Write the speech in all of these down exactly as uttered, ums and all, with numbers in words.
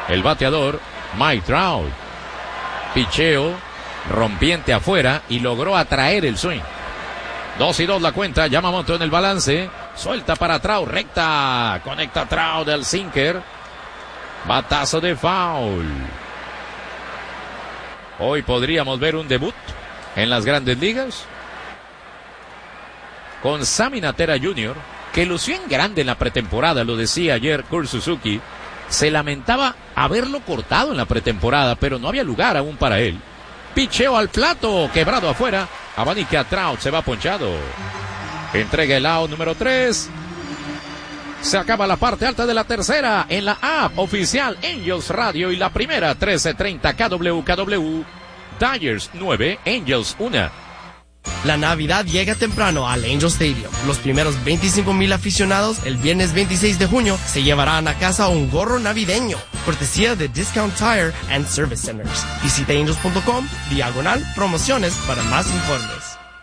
el bateador Mike Trout. Picheo rompiente afuera y logró atraer el swing. Dos y dos la cuenta. Yamamoto en el balance. Suelta para Trout. Recta. Conecta Trout del sinker. Batazo de foul. Hoy podríamos ver un debut en las grandes ligas con Sammy Natera junior, que lució en grande en la pretemporada. Lo decía ayer Kurt Suzuki. Se lamentaba haberlo cortado en la pretemporada, pero no había lugar aún para él. Picheo al plato, quebrado afuera. Abanica Trout, se va ponchado. Entrega el out número tres. Se acaba la parte alta de la tercera en la app oficial Angels Radio y la primera trece treinta K W K W. Dodgers nueve, Angels uno. La Navidad llega temprano al Angel Stadium. Los primeros veinticinco mil aficionados el viernes veintiséis de junio se llevarán a casa un gorro navideño, cortesía de Discount Tire and Service Centers. Visita angels punto com, diagonal, promociones para más informes.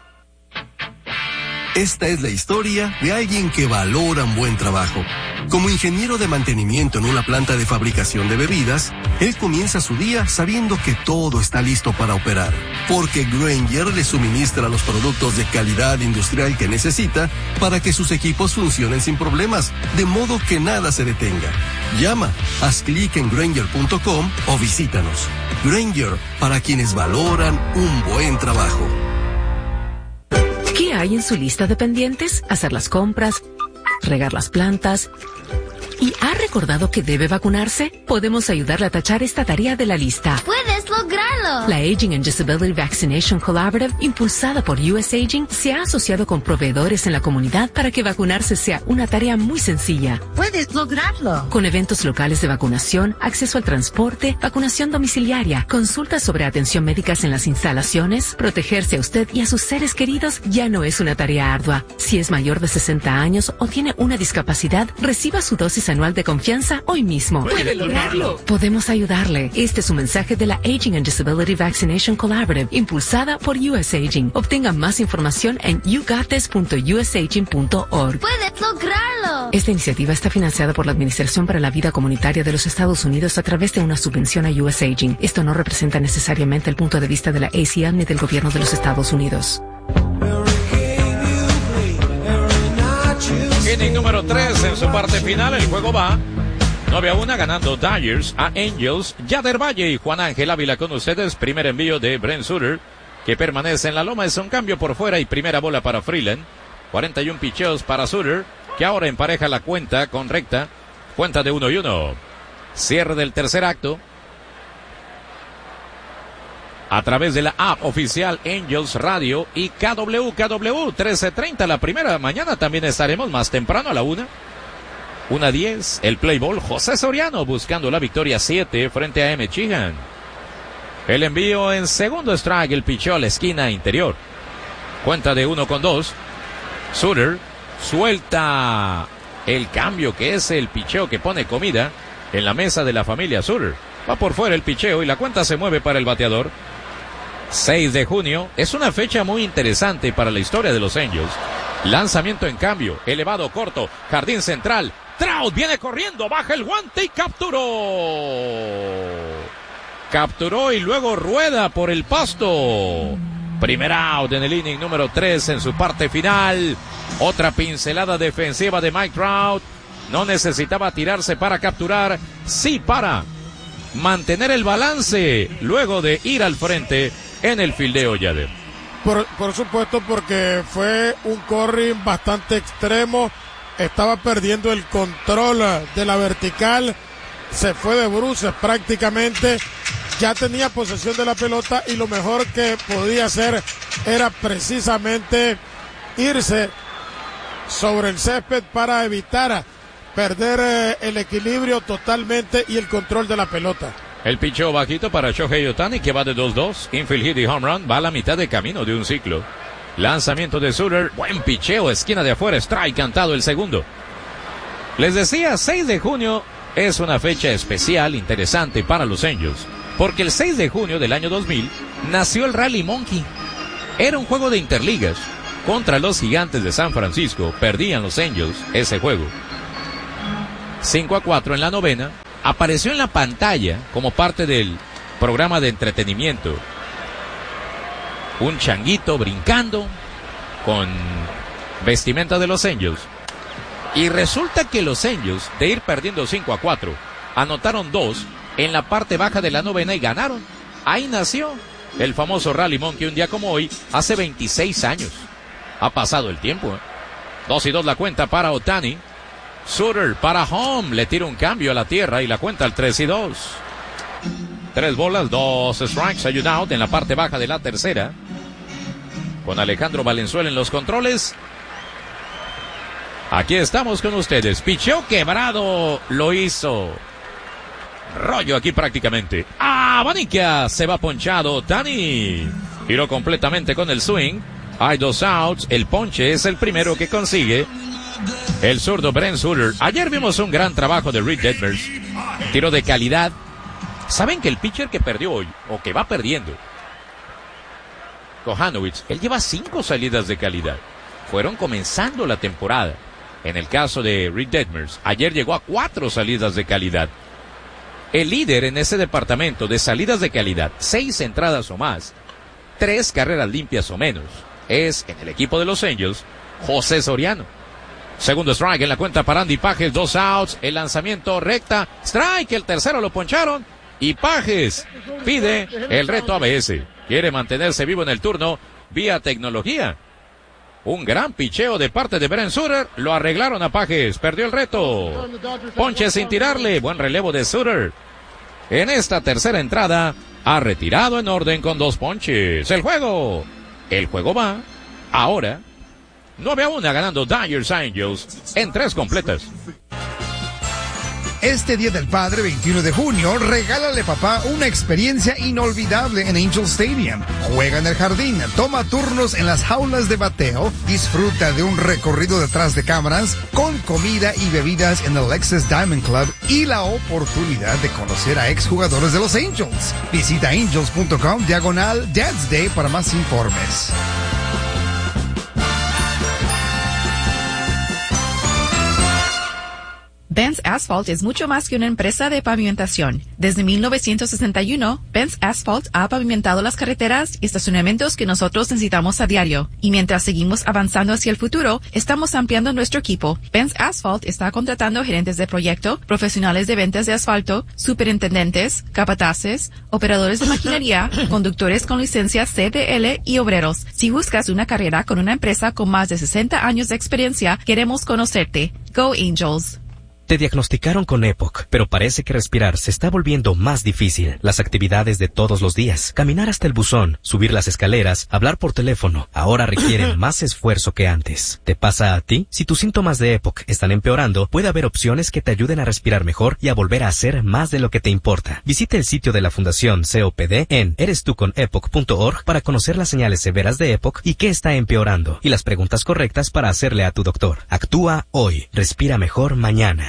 Esta es la historia de alguien que valora un buen trabajo. Como ingeniero de mantenimiento en una planta de fabricación de bebidas, él comienza su día sabiendo que todo está listo para operar, porque Grainger le suministra los productos de calidad industrial que necesita para que sus equipos funcionen sin problemas, de modo que nada se detenga. Llama, haz clic en grainger punto com o visítanos. Grainger, para quienes valoran un buen trabajo. ¿Qué hay en su lista de pendientes? Hacer las compras, regar las plantas. ¿Y ha recordado que debe vacunarse? Podemos ayudarle a tachar esta tarea de la lista. ¡Puedes lograrlo! La Aging and Disability Vaccination Collaborative, impulsada por U S Aging, se ha asociado con proveedores en la comunidad para que vacunarse sea una tarea muy sencilla. ¡Puedes lograrlo! Con eventos locales de vacunación, acceso al transporte, vacunación domiciliaria, consultas sobre atención médicas en las instalaciones, protegerse a usted y a sus seres queridos ya no es una tarea ardua. Si es mayor de sesenta años o tiene una discapacidad, reciba su dosis anual de confianza hoy mismo. ¡Puede lograrlo! Podemos ayudarle. Este es un mensaje de la Aging and Disability Vaccination Collaborative, impulsada por U S Aging. Obtenga más información en you got this punto u s aging punto org. ¡Puedes lograrlo! Esta iniciativa está financiada por la Administración para la Vida Comunitaria de los Estados Unidos a través de una subvención a U S Aging. Esto no representa necesariamente el punto de vista de la A C L ni del gobierno de los Estados Unidos. Inning número tres en su parte final. El juego va nueve a uno ganando Dodgers a Angels. Yader Valle y Juan Ángel Ávila con ustedes. Primer envío de Brent Suter, que permanece en la loma. Es un cambio por fuera y primera bola para Freeland. cuarenta y uno picheos para Suter, que ahora empareja la cuenta con recta. Cuenta de uno y uno. Cierre del tercer acto. A través de la app oficial Angels Radio y K W K W trece treinta. La primera mañana también estaremos más temprano a la una. una diez. El play ball. José Soriano buscando la victoria siete frente a M. Chihan. El envío en segundo strike. El picheo a la esquina interior. Cuenta de uno con dos. Suter suelta el cambio que es el picheo que pone comida en la mesa de la familia Suter. Va por fuera el picheo y la cuenta se mueve para el bateador. seis de junio es una fecha muy interesante para la historia de los Angels. Lanzamiento en cambio, elevado corto, jardín central. Trout viene corriendo, baja el guante y capturó. Capturó y luego rueda por el pasto. Primer out en el inning número tres en su parte final. Otra pincelada defensiva de Mike Trout. No necesitaba tirarse para capturar, sí para mantener el balance luego de ir al frente en el fildeo. Yader. Por, por supuesto, porque fue un corring bastante extremo, estaba perdiendo el control de la vertical, se fue de bruces prácticamente, ya tenía posesión de la pelota y lo mejor que podía hacer era precisamente irse sobre el césped para evitar perder eh, el equilibrio totalmente y el control de la pelota. El picheo bajito para Shohei Ohtani, que va de dos dos. Infield hit y home run. Va a la mitad de camino de un ciclo. Lanzamiento de Suter. Buen picheo. Esquina de afuera. Strike cantado el segundo. Les decía, seis de junio es una fecha especial, interesante para los Angels. Porque el seis de junio del año dos mil nació el Rally Monkey. Era un juego de interligas contra los Gigantes de San Francisco. Perdían los Angels ese juego. cinco a cuatro en la novena. apareció en la pantalla como parte del programa de entretenimiento. Un changuito brincando con vestimenta de los Angels. Y resulta que los Angels, de ir perdiendo cinco a cuatro, anotaron dos en la parte baja de la novena y ganaron. Ahí nació el famoso Rally Monkey un día como hoy, hace veintiséis años. Ha pasado el tiempo, ¿eh? Dos y dos la cuenta para Ohtani. Sutter para home, le tira un cambio a la tierra y la cuenta al tres y dos. Tres bolas, dos strikes, hay un out en la parte baja de la tercera. Con Alejandro Valenzuela en los controles. Aquí estamos con ustedes. Picheo quebrado, lo hizo. Rollo aquí prácticamente. Abanica, se va ponchado Ohtani. Giró completamente con el swing. Hay dos outs, el ponche es el primero que consigue el zurdo Brent Sutter. Ayer vimos un gran trabajo de Reed Detmers. Tiro de calidad. ¿Saben que el pitcher que perdió hoy, o que va perdiendo, Kohanowitz, él lleva cinco salidas de calidad? Fueron comenzando la temporada. En el caso de Reed Detmers, ayer llegó a cuatro salidas de calidad. El líder en ese departamento de salidas de calidad, seis entradas o más, tres carreras limpias o menos, es en el equipo de los Angels, José Soriano. Segundo strike en la cuenta para Andy Pages, dos outs, el lanzamiento recta, strike, el tercero lo poncharon y Pages pide el reto A B S. Quiere mantenerse vivo en el turno vía tecnología. Un gran picheo de parte de Brent Sutter, lo arreglaron a Pages, perdió el reto. Ponche sin tirarle, buen relevo de Sutter. En esta tercera entrada, ha retirado en orden con dos ponches. El juego, el juego va, ahora, nueve a uno ganando Dodgers Angels en tres completas. Este Día del Padre, veintiuno de junio, regálale papá una experiencia inolvidable en Angel Stadium. Juega en el jardín, toma turnos en las jaulas de bateo, disfruta de un recorrido detrás de cámaras, con comida y bebidas en el Lexus Diamond Club y la oportunidad de conocer a exjugadores de los Angels. Visita angels punto com diagonal Dad's Day para más informes. Benz Asphalt es mucho más que una empresa de pavimentación. Desde mil novecientos sesenta y uno, Benz Asphalt ha pavimentado las carreteras y estacionamientos que nosotros necesitamos a diario. Y mientras seguimos avanzando hacia el futuro, estamos ampliando nuestro equipo. Benz Asphalt está contratando gerentes de proyecto, profesionales de ventas de asfalto, superintendentes, capataces, operadores de maquinaria, conductores con licencia C D L y obreros. Si buscas una carrera con una empresa con más de sesenta años de experiencia, queremos conocerte. Go Angels. Te diagnosticaron con EPOC, pero parece que respirar se está volviendo más difícil. Las actividades de todos los días, caminar hasta el buzón, subir las escaleras, hablar por teléfono, ahora requieren más esfuerzo que antes. ¿Te pasa a ti? Si tus síntomas de EPOC están empeorando, puede haber opciones que te ayuden a respirar mejor y a volver a hacer más de lo que te importa. Visita el sitio de la Fundación C O P D en eres tú con epoc punto org para conocer las señales severas de EPOC y qué está empeorando, y las preguntas correctas para hacerle a tu doctor. Actúa hoy. Respira mejor mañana.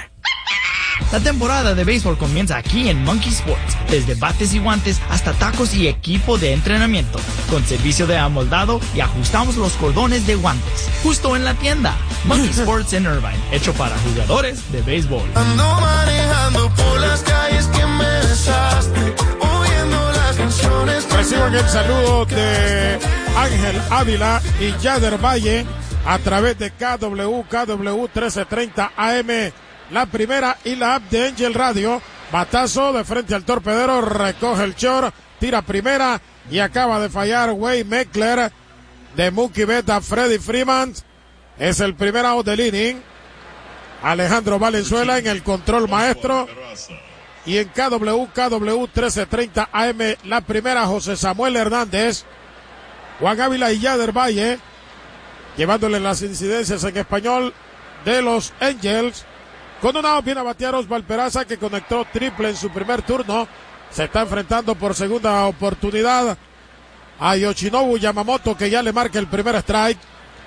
La temporada de béisbol comienza aquí en Monkey Sports, desde bates y guantes hasta tacos y equipo de entrenamiento, con servicio de amoldado y ajustamos los cordones de guantes, justo en la tienda. Monkey Sports en Irvine, hecho para jugadores de béisbol. Ando manejando por las calles que me besaste, oyendo las canciones. Reciban el saludo de Ángel Ávila y Yader Valle a través de K W K W trece treinta A M. La primera y la app de Angel Radio. Batazo de frente al torpedero, recoge el short, tira primera y acaba de fallar Wade Meckler de Mookie Betts a Freddie Freeman. Es el primer out del inning. Alejandro Valenzuela en el control maestro. Y en K W K W trece treinta A M la primera, José Samuel Hernández, Juan Ávila y Yader Valle, llevándole las incidencias en español de los Angels. Con un out viene a batear Osval Peraza, que conectó triple en su primer turno. Se está enfrentando por segunda oportunidad a Yoshinobu Yamamoto, que ya le marca el primer strike.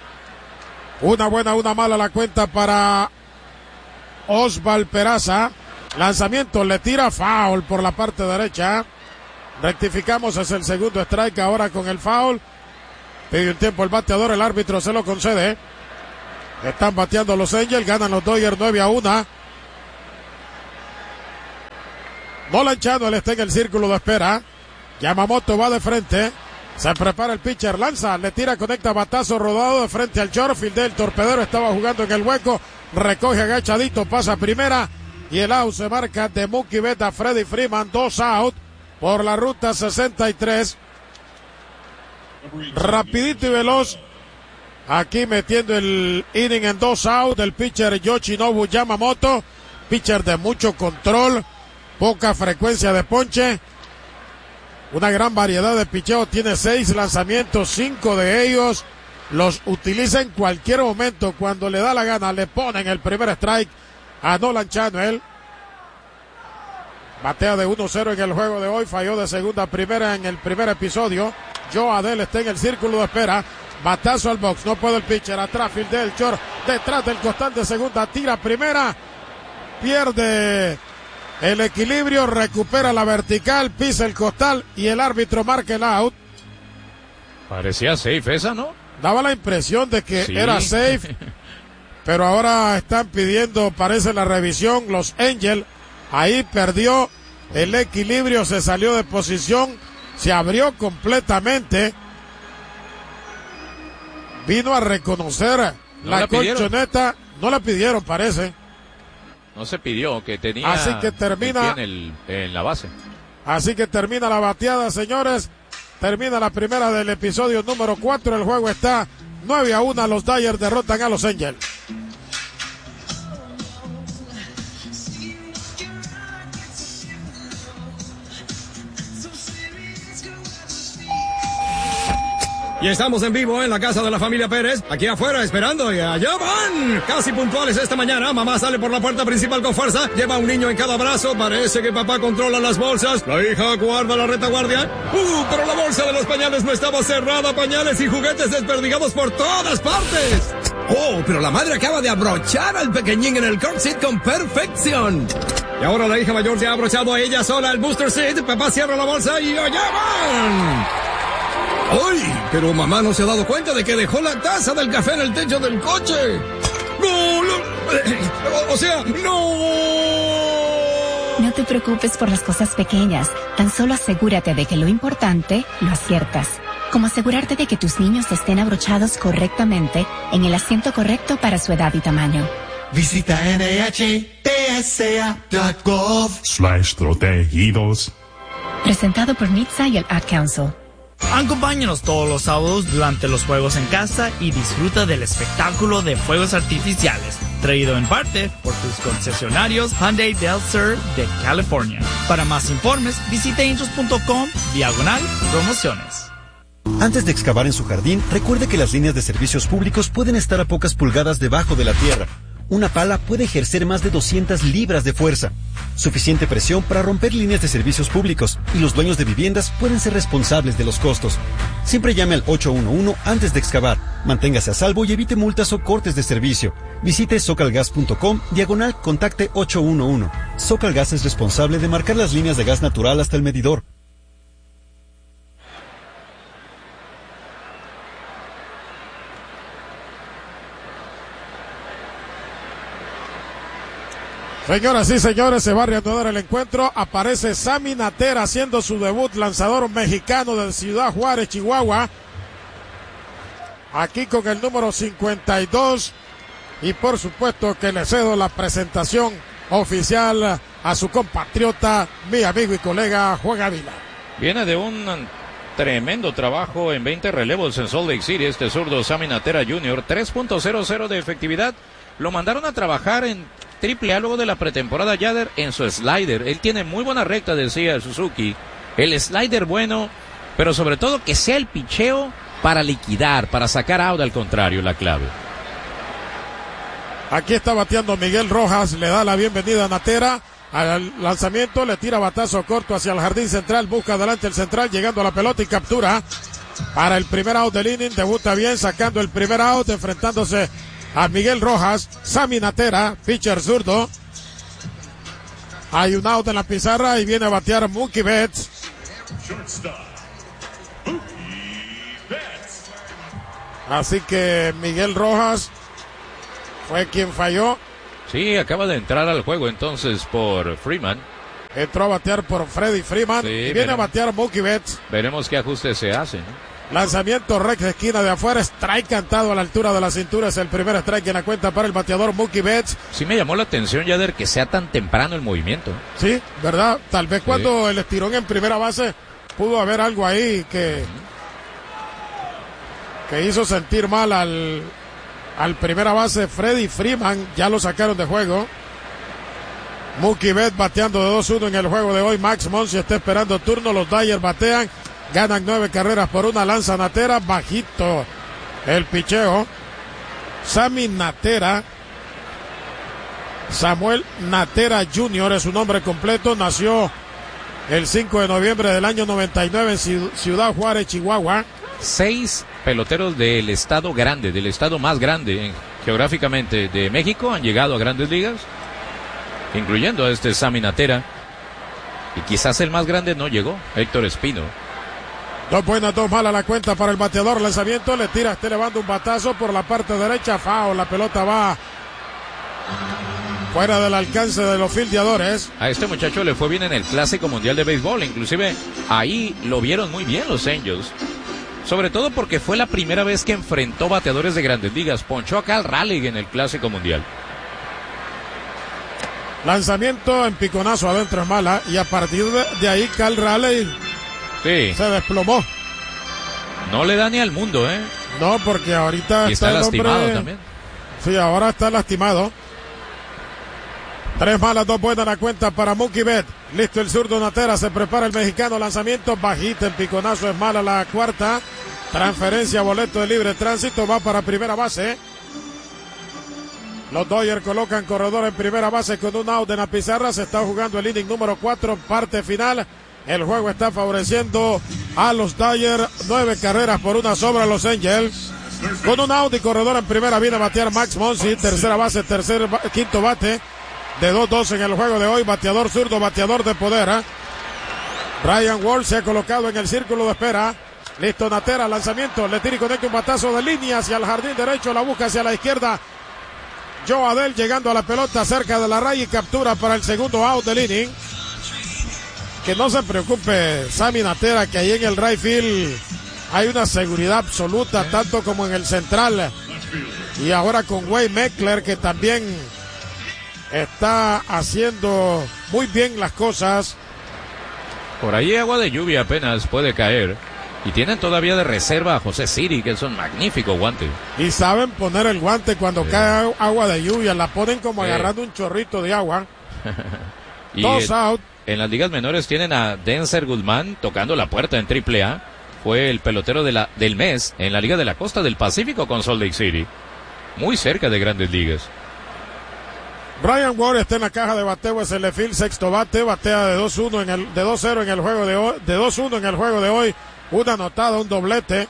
Una buena, una mala la cuenta para Osval Peraza. Lanzamiento, le tira foul por la parte derecha. Rectificamos, es el segundo strike ahora con el foul. Pide un tiempo el bateador, el árbitro se lo concede. Están bateando los Angels, ganan los Dodgers nueve a uno. Nolan Chano, él está en el círculo de espera. Yamamoto va de frente. Se prepara el pitcher, lanza, le tira, conecta batazo rodado de frente al shortfield. El torpedero estaba jugando en el hueco. Recoge agachadito, pasa a primera. Y el out se marca de Mookie Betts a Freddie Freeman. Dos out por la ruta sesenta y tres. Rapidito y veloz. Aquí metiendo el inning en dos out del pitcher Yoshinobu Yamamoto. Pitcher de mucho control. Poca frecuencia de ponche. Una gran variedad de picheo. Tiene seis lanzamientos. Cinco de ellos los utiliza en cualquier momento. Cuando le da la gana, le ponen el primer strike a Nolan Chanel. Batea de uno cero en el juego de hoy. Falló de segunda a primera en el primer episodio. Joe Adell está en el círculo de espera. Batazo al box. No puede el pitcher. Atrás, del short. Detrás del costal de segunda. Tira primera. Pierde el equilibrio. Recupera la vertical. Pisa el costal. Y el árbitro marca el out. Parecía safe esa, ¿no? Daba la impresión de que sí. era safe. Pero ahora están pidiendo, parece, la revisión. Los Angels. Ahí perdió el equilibrio. Se salió de posición. Se abrió completamente. Vino a reconocer no la, la colchoneta. No la pidieron, parece. No se pidió, que tenía. Así que termina. En, el, en la base. Así que termina la bateada, señores. Termina la primera del episodio número cuatro. El juego está nueve a uno. Los Dodgers derrotan a los Angels. Y estamos en vivo en la casa de la familia Pérez, aquí afuera esperando, y allá van, casi puntuales esta mañana. Mamá sale por la puerta principal con fuerza, lleva un niño en cada brazo, parece que papá controla las bolsas, la hija guarda la retaguardia. Uh, pero la bolsa de los pañales no estaba cerrada, pañales y juguetes desperdigados por todas partes. Oh, pero la madre acaba de abrochar al pequeñín en el car seat con perfección. Y ahora la hija mayor ya ha abrochado a ella sola el booster seat, papá cierra la bolsa y allá van. ¡Ay! Pero mamá no se ha dado cuenta de que dejó la taza del café en el techo del coche. ¡No! no o, o sea, ¡no! No te preocupes por las cosas pequeñas. Tan solo asegúrate de que lo importante lo aciertas. Como asegurarte de que tus niños estén abrochados correctamente en el asiento correcto para su edad y tamaño. Visita N H T S A punto gov slash protegidos. Presentado por N H T S A y el Ad Council. Acompáñanos todos los sábados durante los juegos en casa y disfruta del espectáculo de fuegos artificiales, traído en parte por tus concesionarios Hyundai Del Sur de California. Para más informes, visita angels punto com diagonal promociones. Antes de excavar en su jardín, recuerde que las líneas de servicios públicos pueden estar a pocas pulgadas debajo de la tierra. Una pala puede ejercer más de doscientas libras de fuerza. Suficiente presión para romper líneas de servicios públicos, y los dueños de viviendas pueden ser responsables de los costos. Siempre llame al ocho uno uno antes de excavar. Manténgase a salvo y evite multas o cortes de servicio. Visite socalgas punto com diagonal contacte ocho uno uno. Socalgas es responsable de marcar las líneas de gas natural hasta el medidor. Señoras y señores, se va a reanudar el encuentro. Aparece Sammy Natera haciendo su debut, lanzador mexicano de Ciudad Juárez, Chihuahua. Aquí con el número cincuenta y dos. Y por supuesto que le cedo la presentación oficial a su compatriota, mi amigo y colega Juan Ávila. Viene de un tremendo trabajo en veinte relevos en Salt Lake City. Este zurdo Sammy Natera junior, tres punto cero cero de efectividad. Lo mandaron a trabajar en Triple A luego de la pretemporada Yader en su slider. Él tiene muy buena recta, decía Suzuki. El slider bueno, pero sobre todo que sea el picheo para liquidar, para sacar out al contrario, la clave. Aquí está bateando Miguel Rojas, le da la bienvenida a Natera al lanzamiento, le tira batazo corto hacia el jardín central, busca adelante el central, llegando a la pelota y captura para el primer out del inning. Debuta bien, sacando el primer out, enfrentándose a Miguel Rojas. Sammy Natera, pitcher zurdo. Hay un out en la pizarra y viene a batear Mookie Betts. Así que Miguel Rojas fue quien falló. Sí, acaba de entrar al juego entonces por Freeman. Entró a batear por Freddie Freeman. Sí, y viene veremos. a batear Mookie Betts. Veremos qué ajustes se hacen. ¿no? Lanzamiento recta de esquina de afuera. Strike cantado a la altura de la cintura. Es el primer strike en la cuenta para el bateador Mookie Betts. Sí me llamó la atención, Yader, que sea tan temprano el movimiento. Sí, ¿verdad? Tal vez Sí. cuando el estirón en primera base pudo haber algo ahí que, que hizo sentir mal al, al primera base Freddie Freeman. Ya lo sacaron de juego. Mookie Betts bateando de dos uno en el juego de hoy. Max Muncy está esperando turno. Los Dodgers batean. Ganan nueve carreras por una. Lanza Natera. Bajito el picheo. Sammy Natera. Samuel Natera junior es su nombre completo. Nació el cinco de noviembre del año noventa y nueve en Ciudad Juárez, Chihuahua. Seis peloteros del estado grande, del estado más grande eh, geográficamente de México han llegado a grandes ligas, incluyendo a este Sammy Natera. Y quizás el más grande no llegó, Héctor Espino. Dos buenas, dos malas la cuenta para el bateador. Lanzamiento, le tira, está elevando un batazo por la parte derecha. Foul, la pelota va fuera del alcance de los fildeadores. A este muchacho le fue bien en el Clásico Mundial de Béisbol, inclusive ahí lo vieron muy bien los Angels. Sobre todo porque fue la primera vez que enfrentó bateadores de grandes ligas. Ponchó a Cal Raleigh en el Clásico Mundial. Lanzamiento en piconazo adentro es mala. Y a partir de, de ahí Cal Raleigh sí. se desplomó. No le da ni al mundo, ¿eh? No, porque ahorita y está, está el lastimado hombre... también. Sí, ahora está lastimado. Tres malas, dos buenas la cuenta para Mookie Betts. Listo el zurdo Natera, se prepara el mexicano. Lanzamiento bajita en piconazo, es mala la cuarta. Transferencia, boleto de libre tránsito, va para primera base. Los Dodgers colocan corredor en primera base con un out en la pizarra. Se está jugando el inning número cuatro, parte final. El juego está favoreciendo a los Dodgers. Nueve carreras por una sobre los Angels. Con un out y corredor en primera viene a batear Max Muncy. Tercera base, tercer, quinto bate. De dos dos en el juego de hoy. Bateador zurdo, bateador de poder. ¿eh? Ryan Wall se ha colocado en el círculo de espera. Listo Natera, lanzamiento. Le tira y conecta un batazo de línea hacia el jardín derecho. La busca hacia la izquierda. Joe Adell llegando a la pelota cerca de la raya y captura para el segundo out del inning. Que no se preocupe Sammy Natera, que ahí en el right field hay una seguridad absoluta, tanto como en el central. Y ahora con Wade Meckler, que también está haciendo muy bien las cosas. Por ahí agua de lluvia apenas puede caer. Y tienen todavía de reserva a José Siri, que es un magnífico guante. Y saben poner el guante cuando sí. cae agua de lluvia. La ponen como sí. agarrando un chorrito de agua. y Dos en, out. En las ligas menores tienen a Denzer Guzmán tocando la puerta en triple A. Fue el pelotero de la, del mes en la Liga de la Costa del Pacífico con Salt Lake City. Muy cerca de grandes ligas. Ryan Ward está en la caja de bateo, es el left sexto bate, batea de dos uno en el, de dos cero en el juego de hoy, de dos uno en el juego de hoy, una anotada, un doblete.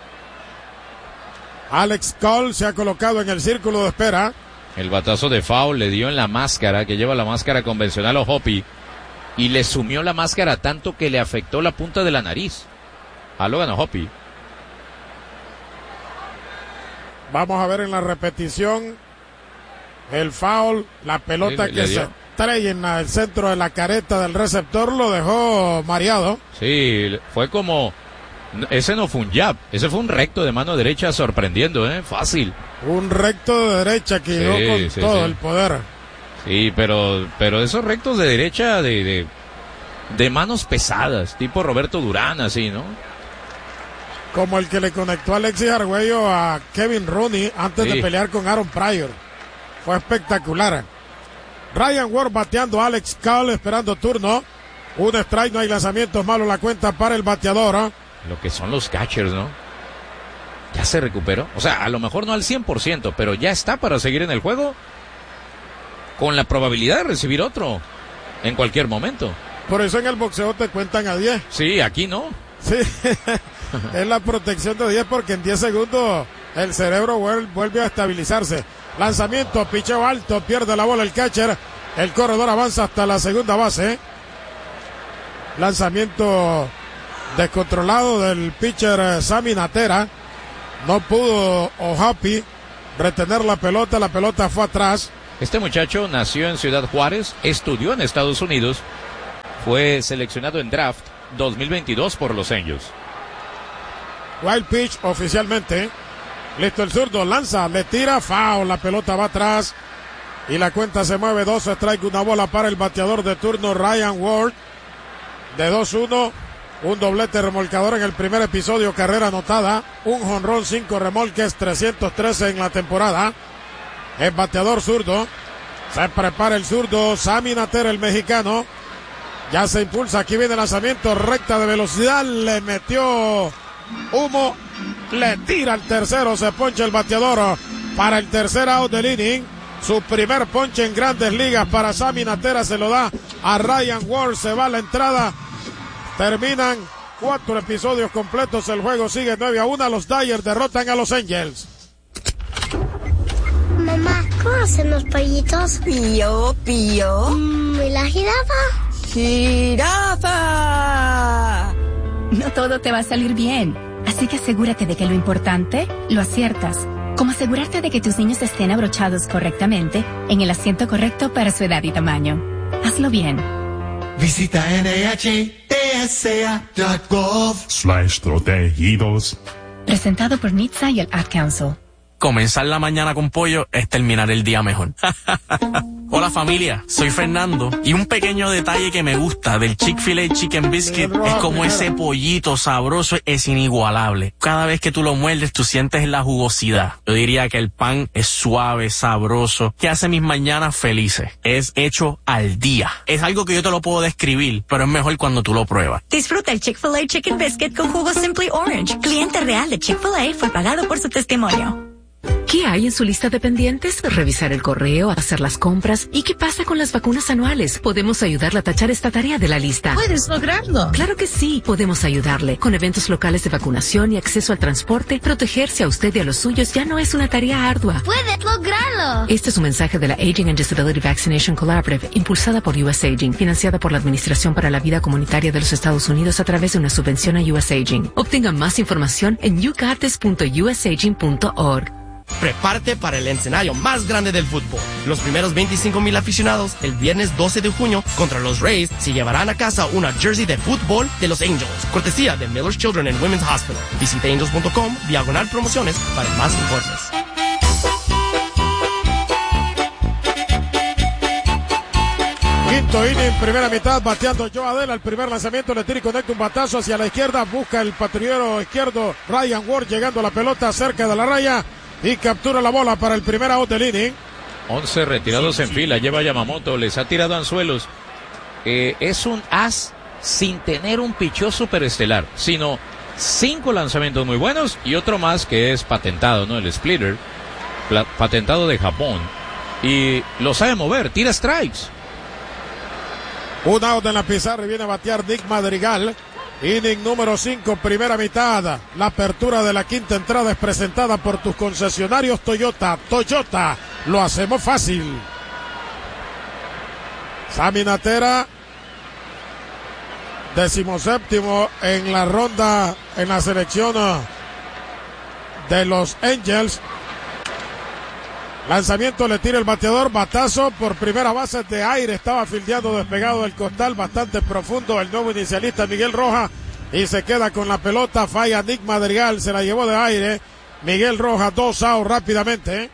Alex Cole se ha colocado en el círculo de espera. El batazo de foul le dio en la máscara, que lleva la máscara convencional o Hoppy, y le sumió la máscara tanto que le afectó la punta de la nariz a Logan Hoppy. Vamos a ver en la repetición el foul, la pelota sí, que se estrella en el centro de la careta del receptor, lo dejó mareado. Sí, fue como, ese no fue un jab, ese fue un recto de mano derecha sorprendiendo, ¿eh? Fácil. Un recto de derecha que llegó sí, con sí, todo sí. el poder. Sí, pero, pero esos rectos de derecha de, de, de manos pesadas, tipo Roberto Durán, así, ¿no? Como el que le conectó a Alexis Argüello a Kevin Rooney antes sí. de pelear con Aaron Pryor. Fue espectacular. Ryan Ward bateando, Alex Cole esperando turno. Un strike, no hay lanzamientos malos, la cuenta para el bateador. ¿eh? Lo que son los catchers, ¿no? Ya se recuperó. O sea, a lo mejor no al cien por ciento, pero ya está para seguir en el juego. Con la probabilidad de recibir otro en cualquier momento. Por eso en el boxeo te cuentan a diez. Sí, aquí no. Sí, es la protección de diez porque en diez segundos el cerebro vuelve a estabilizarse. Lanzamiento, picheo alto, pierde la bola el catcher. El corredor avanza hasta la segunda base. Lanzamiento descontrolado del pitcher Sammy Natera. No pudo O'Happy retener la pelota, la pelota fue atrás. Este muchacho nació en Ciudad Juárez, estudió en Estados Unidos Fue seleccionado en draft dos mil veintidós por los Angels. Wild pitch oficialmente. Listo el zurdo, lanza, le tira, foul, la pelota va atrás y la cuenta se mueve, dos strike, una bola para el bateador de turno Ryan Ward. De dos uno, un doblete remolcador en el primer episodio, carrera anotada, un jonrón, cinco remolques, trescientos trece en la temporada. El bateador zurdo, se prepara el zurdo, Sammy Natera, el mexicano, ya se impulsa, aquí viene el lanzamiento, recta de velocidad, le metió humo, le tira al tercero, se poncha el bateador para el tercer out del inning. Su primer ponche en Grandes Ligas para Sammy Natera se lo da a Ryan Ward, se va a la entrada, terminan cuatro episodios completos, el juego sigue nueve a uno, los Dodgers derrotan a los Angels. Mamá, ¿cómo hacen los pollitos? Pío, pío. Mm, ¿Y la jirafa? ¡Jirafa! No todo te va a salir bien, así que asegúrate de que lo importante lo aciertas. Como asegurarte de que tus niños estén abrochados correctamente en el asiento correcto para su edad y tamaño. Hazlo bien. Visita N H T S A punto gov slash protegidos. Presentado por N H T S A y el Ad Council. Comenzar la mañana con pollo es terminar el día mejor. Hola familia, soy Fernando y un pequeño detalle que me gusta del Chick-fil-A Chicken Biscuit es como ese pollito sabroso es inigualable. Cada vez que tú lo muerdes tú sientes la jugosidad. Yo diría que el pan es suave, sabroso, que hace mis mañanas felices. Es hecho al día. Es algo que yo te lo puedo describir, pero es mejor cuando tú lo pruebas. Disfruta el Chick-fil-A Chicken Biscuit con jugo Simply Orange. Cliente real de Chick-fil-A fue pagado por su testimonio. ¿Qué hay en su lista de pendientes? Revisar el correo, hacer las compras. ¿Y qué pasa con las vacunas anuales? Podemos ayudarle a tachar esta tarea de la lista. Puedes lograrlo. Claro que sí, podemos ayudarle. Con eventos locales de vacunación y acceso al transporte, protegerse a usted y a los suyos ya no es una tarea ardua. Puedes lograrlo. Este es un mensaje de la Aging and Disability Vaccination Collaborative, impulsada por U S Aging, financiada por la Administración para la Vida Comunitaria de los Estados Unidos a través de una subvención a U S Aging. Obtenga más información en you got this punto u s aging punto org. Prepárate para el escenario más grande del fútbol. Los primeros veinticinco mil aficionados el viernes doce de junio contra los Rays se llevarán a casa una jersey de fútbol de los Angels, cortesía de Miller's Children and Women's Hospital. Visita angels punto com, diagonal promociones para más informes. Quinto inning, primera mitad, bateando Joe Adela, el primer lanzamiento, le tira y conecta un batazo hacia la izquierda, busca el patrullero izquierdo Ryan Ward, llegando a la pelota cerca de la raya y captura la bola para el primer out del inning. once retirados en fila, lleva Yamamoto, les ha tirado anzuelos. Eh, es un as sin tener un pichó superestelar, sino cinco lanzamientos muy buenos y otro más que es patentado, ¿no? El splitter, patentado de Japón, y lo sabe mover, tira strikes. Un out en la pizarra y viene a batear Nick Madrigal. Inning número cinco, primera mitad. La apertura de la quinta entrada es presentada por tus concesionarios Toyota. Toyota, lo hacemos fácil. Sammy Natera, decimoséptimo en la ronda, en la selección de los Angels. Lanzamiento, le tira el bateador, batazo por primera base de aire, estaba fildeando despegado del costal, bastante profundo el nuevo inicialista Miguel Rojas, y se queda con la pelota, falla Nick Madrigal, se la llevó de aire, Miguel Rojas, dos outs rápidamente.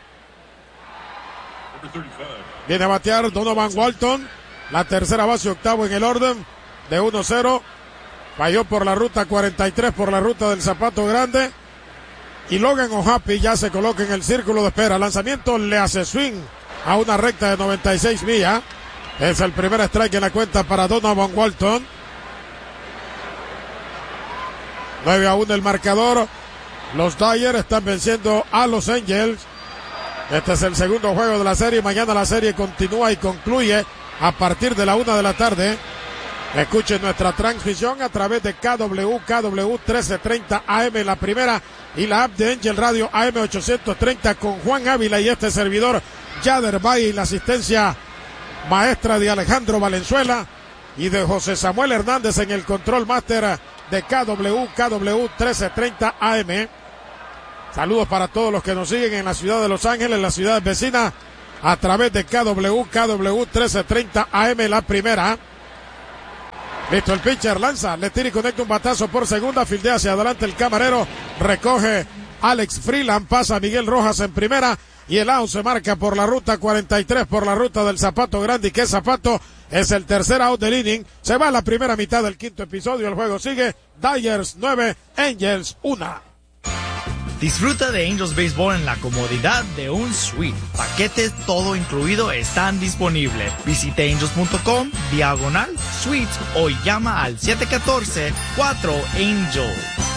Viene a batear Donovan Walton, la tercera base, octavo en el orden, de uno cero, falló por la ruta cuarenta y tres, por la ruta del Zapato Grande. Y Logan O'Happy ya se coloca en el círculo de espera. Lanzamiento, le hace swing a una recta de noventa y seis millas. Es el primer strike en la cuenta para Donovan Walton. nueve a uno el marcador. Los Dodgers están venciendo a los Angels. Este es el segundo juego de la serie. Mañana la serie continúa y concluye a partir de la una de la tarde. Escuchen nuestra transmisión a través de K W K W trece treinta A M, la primera, y la app de Angel Radio A M ochocientos treinta con Juan Ávila y este servidor Yader Bay, y la asistencia maestra de Alejandro Valenzuela y de José Samuel Hernández en el control máster de K W K W trece treinta A M. Saludos para todos los que nos siguen en la ciudad de Los Ángeles, en las ciudades vecinas, a través de K W K W trece treinta A M, la primera. Listo, el pitcher lanza, le tira y conecta un batazo por segunda, fildea hacia adelante el camarero, recoge Alex Freeland, pasa a Miguel Rojas en primera y el out se marca por la ruta cuarenta y tres, por la ruta del Zapato Grande, y que Zapato es el tercer out del inning. Se va a la primera mitad del quinto episodio, el juego sigue, Dyers nueve, Angels uno. Disfruta de Angels Baseball en la comodidad de un suite. Paquetes todo incluido están disponibles. Visite angels punto com, diagonal, suites o llama al siete uno cuatro, cuatro Angel.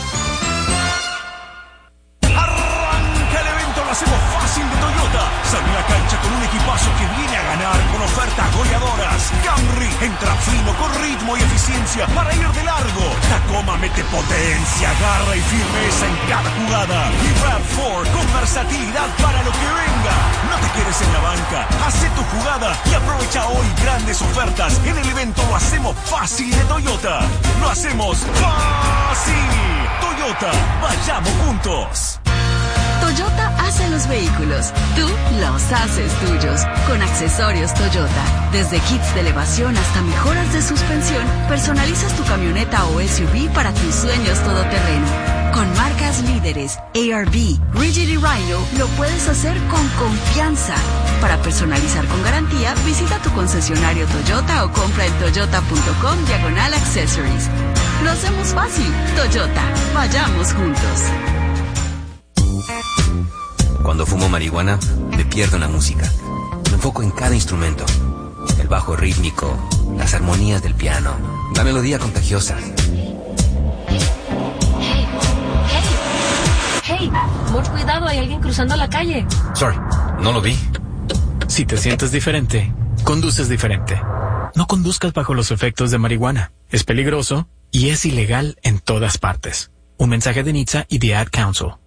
Arranca el evento, lo hacemos fácil de Toyota. Sale a la cancha con un equipazo que viene a ganar con ofertas goleadoras. Camry entra fino con ritmo y eficiencia para ir de largo. Tacoma mete potencia, garra y firmeza en cada jugada. Y RAV cuatro con versatilidad para lo que venga. No te quedes en la banca, hace tu jugada y aprovecha hoy grandes ofertas. En el evento lo hacemos fácil de Toyota. Lo hacemos fácil. Toyota, vayamos juntos. Toyota hace los vehículos, tú los haces tuyos. Con accesorios Toyota, desde kits de elevación hasta mejoras de suspensión, personalizas tu camioneta o S U V para tus sueños todoterreno. Con marcas líderes, A R V, Rigid y Rhino, lo puedes hacer con confianza. Para personalizar con garantía, visita tu concesionario Toyota o compra en toyota punto com diagonal accessories. Lo hacemos fácil. Toyota, vayamos juntos. Cuando fumo marihuana, me pierdo en la música. Me enfoco en cada instrumento. El bajo rítmico, las armonías del piano, la melodía contagiosa. Hey, mucho cuidado, hay alguien cruzando la calle. Sorry, no lo vi. Si te sientes diferente, conduces diferente. No conduzcas bajo los efectos de marihuana. Es peligroso y es ilegal en todas partes. Un mensaje de N H T S A y The Ad Council.